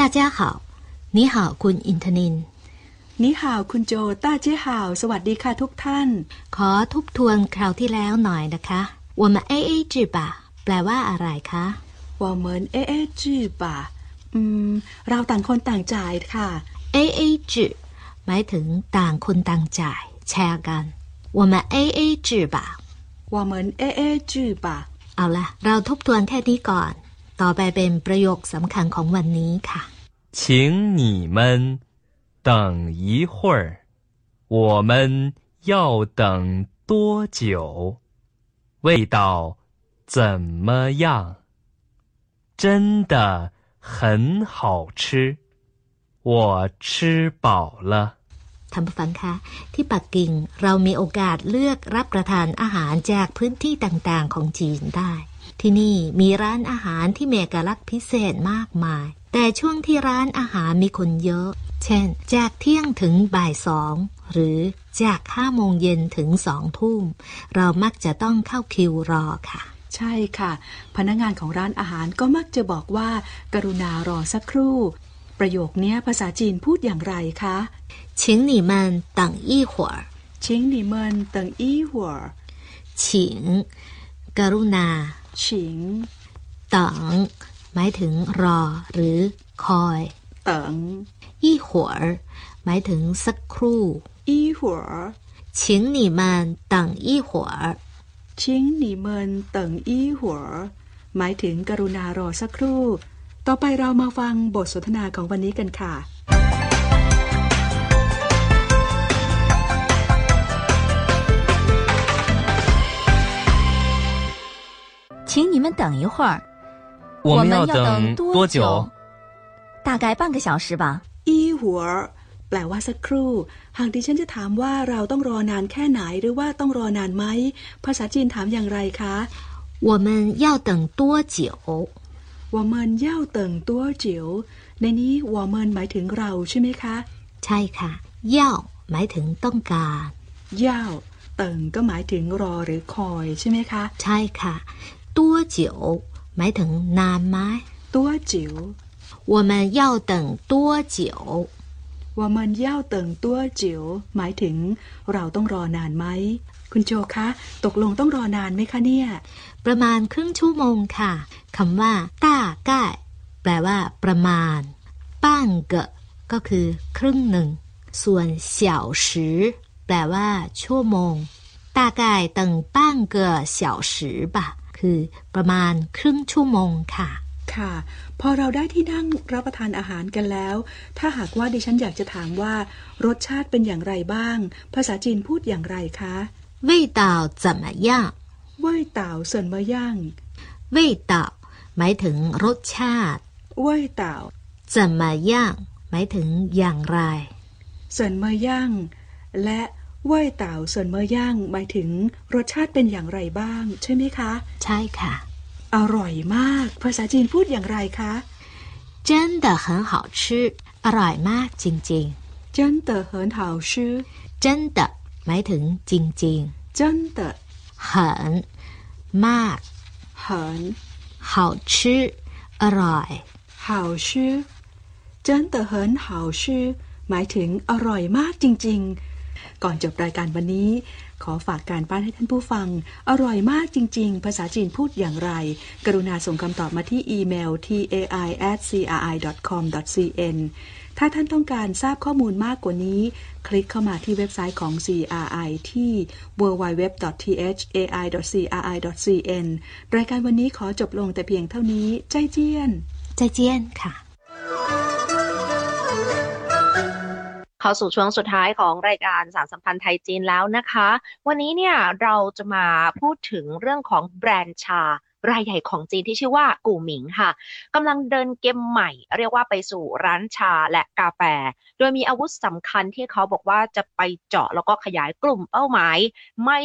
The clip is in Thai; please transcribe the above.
大家好你好คุณอินทนินนี่ห่าวคุณโจต้าเจ้ห่าวสวัสดีค่ะทุกท่านขอทบทวนคราวที่แล้วหน่อยนะคะ我们 AA 制吧แปลว่าอะไรคะ我们 AA 制吧เราต่างคนต่างจ่ายค่ะ AA 制หมายถึงต่างคนต่างจ่ายแชร์กัน我们 AA 制吧我们 AA 制吧เอาล่ะเราทบทวนแค่นี้ก่อนต่อไปเป็นประโยคสำคัญของวันนี้ค่ะ请你们等一会儿我们要等多久味道怎么样真的很好吃我吃饱了ท่านผู้ฟังคะที่ปักกิ่งเรามีโอกาสเลือกรับประทานอาหารจากพื้นที่ต่างๆของจีนได้ที่นี่มีร้านอาหารที่มีเอกลักษณ์พิเศษมากมายแต่ช่วงที่ร้านอาหารมีคนเยอะเช่นจากเที่ยงถึงบ่าย2หรือจาก5 โมงเย็นถึง2 ทุ่มเรามักจะต้องเข้าคิวรอค่ะใช่ค่ะพนักงานของร้านอาหารก็มักจะบอกว่ากรุณารอสักครู่ประโยคนี้ภาษาจีนพูดอย่างไรคะ请你们等一会儿请你们等一会儿请กรุณา请等หมายถึงรอหรือคอย等一会儿หมายถึงสักครู่一会儿请你们等一会儿请你们等一会儿หมายถึงกรุณารอสักครู่ต่อไปเรามาฟังบทสนทนาของวันนี้กันค่ะ请你们等一会儿我们要等多久大概半个小时吧一会儿แปลว่าสักครู่หากดิฉันจะถามว่าเราต้องรอนานแค่ไหนหรือว่าต้องรอนานไหมภาษาจีนถามอย่างไรคะ我们要等多久我们要等多久ในนี้我们หมายถึงเราใช่ไหมคะใช่ค่ะ要หมายถึงต้องการ要等ก็หมายถึงรอหรือคอยใช่ไหมคะใช่ค่ะ多久หมายถึงนานไหม多久我们要等多久我们要等多久หมายถึงเราต้องรอนานไหมคุณโจคะตกลงต้องรอนานไหมคะเนี่ยประมาณครึ่งชั่วโมงค่ะคำว่าต้าก้ายแปลว่าประมาณป้างเกะก็คือครึ่งหนึ่งส่วนเสี่ยวสือแปลว่าชั่วโมง大概等半个小时吧คือประมาณครึ่งชั่วโมงค่ะค่ะพอเราได้ที่นั่งรับประทานอาหารกันแล้วถ้าหากว่าดิฉันอยากจะถามว่ารสชาติเป็นอย่างไรบ้างภาษาจีนพูดอย่างไรคะ味道怎么样味道怎么样味道หมายถึงรสชาติ味道怎么样หมายถึงอย่างไร怎么样และ味道怎么样หมายถึงรสชาติเป็นอย่างไรบ้างใช่ไหมคะใช่ค่ะอร่อยมากภาษาจีนพูดอย่างไรคะ真的很好吃อร่อยมากจริงๆ真的很好吃真的หมายถึงจริงๆ真的很มาก很好吃อร่อย好吃真的很好吃หมายถึงอร่อยมากจริงๆก่อนจบรายการวันนี้ขอฝากการบ้านให้ท่านผู้ฟังอร่อยมากจริงๆภาษาจีนพูดอย่างไรกรุณาส่งคำตอบมาที่อีเมล tai@cri.com.cn ถ้าท่านต้องการทราบข้อมูลมากกว่านี้คลิกเข้ามาที่เว็บไซต์ของ CRI ที่ www.thai.cri.cn รายการวันนี้ขอจบลงแต่เพียงเท่านี้ใจเจี้ยนใจเจี้ยนค่ะเข้าสู่ช่วงสุดท้ายของรายการสารสัมพันธ์ไทยจีนแล้วนะคะวันนี้เนี่ยเราจะมาพูดถึงเรื่องของแบรนด์ชารายใหญ่ของจีนที่ชื่อว่ากู่หมิงค่ะกำลังเดินเกมใหม่เรียกว่าไปสู่ร้านชาและกาแฟโดยมีอาวุธสำคัญที่เขาบอกว่าจะไปเจาะแล้วก็ขยายกลุ่มเป้าหมายไม่